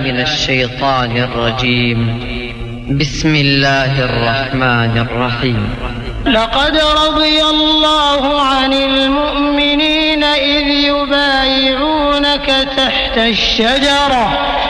من الشيطان الرجيم. بسم الله الرحمن الرحيم. لقد رضي الله عن المؤمنين إذ يبايعونك تحت الشجرة